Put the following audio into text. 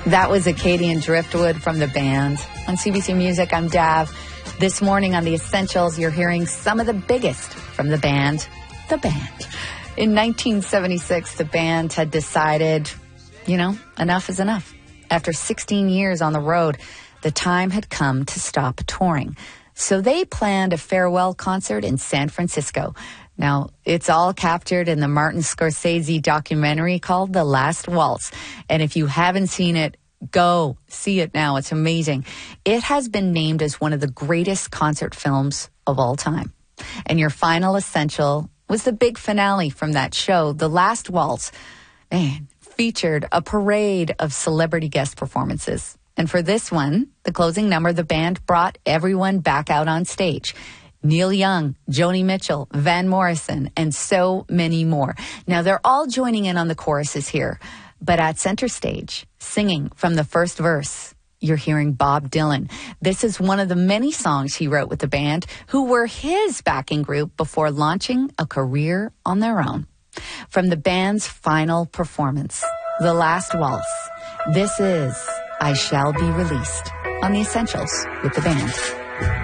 That was Acadian Driftwood from the band. On CBC Music, I'm Dav. This morning on The Essentials, you're hearing some of the biggest from the band. The band. In 1976, the band had decided, enough is enough. After 16 years on the road, the time had come to stop touring. So they planned a farewell concert in San Francisco. Now, it's all captured in the Martin Scorsese documentary called The Last Waltz. And if you haven't seen it, go see it now. It's amazing. It has been named as one of the greatest concert films of all time. And your final essential was the big finale from that show, The Last Waltz. Man, featured a parade of celebrity guest performances. And for this one, the closing number, the band brought everyone back out on stage. Neil Young, Joni Mitchell, Van Morrison, and so many more. Now, they're all joining in on the choruses here, but at center stage, singing from the first verse, you're hearing Bob Dylan. This is one of the many songs he wrote with the band, who were his backing group before launching a career on their own. From the band's final performance, The Last Waltz, this is I Shall Be Released on The Essentials with the band.